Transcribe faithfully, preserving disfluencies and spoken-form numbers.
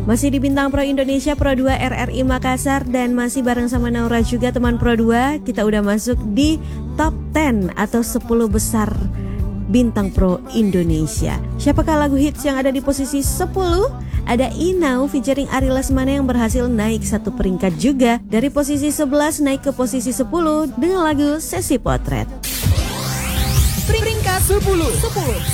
Masih di Bintang Pro Indonesia Pro dua R R I Makassar dan masih bareng sama Naura juga teman Pro dua. Kita udah masuk di top sepuluh atau sepuluh besar Bintang Pro Indonesia. Siapakah lagu hits yang ada di posisi sepuluh? Ada Inau featuring Ari Lesmana yang berhasil naik satu peringkat juga. Dari posisi sebelas naik ke posisi sepuluh dengan lagu Sesi Potret. Peringkat sepuluh. sepuluh.